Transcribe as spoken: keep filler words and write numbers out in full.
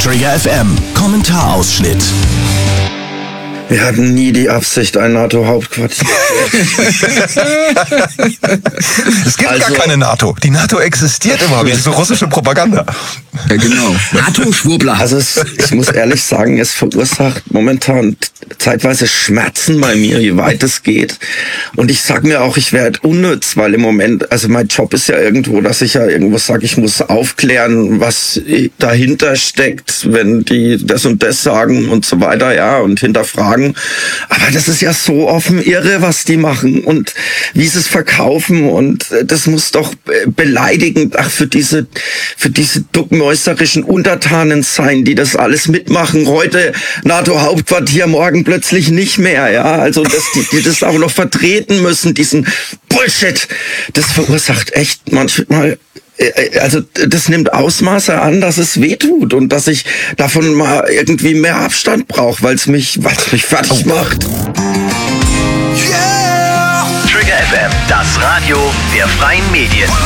Trigger F M Kommentarausschnitt. Wir hatten nie die Absicht, ein NATO-Hauptquartier. Es gibt Also- gar keine NATO. Die NATO existiert überhaupt nicht. Das ist so russische Propaganda. Ja, genau. NATO-Schwurbler. Also es, ich muss ehrlich sagen, es verursacht momentan zeitweise Schmerzen bei mir, wie weit es geht. Und ich sag mir auch, ich werde unnütz, weil im Moment, also mein Job ist ja irgendwo, dass ich ja irgendwo sage, ich muss aufklären, was dahinter steckt, wenn die das und das sagen und so weiter, ja, und hinterfragen. Aber das ist ja so offen irre, was die machen und wie sie es verkaufen, und das muss doch beleidigend ach, für diese, für diese duckmäuserischen Untertanen sein, die das alles mitmachen. Heute NATO-Hauptquartier, morgen plötzlich nicht mehr, ja. Also, dass die, die das auch noch vertreten müssen, diesen Bullshit. Das verursacht echt manchmal, also das nimmt Ausmaße an, dass es wehtut und dass ich davon mal irgendwie mehr Abstand brauche, weil es mich, weil es mich fertig macht. Trigger F M, das Radio der freien Medien.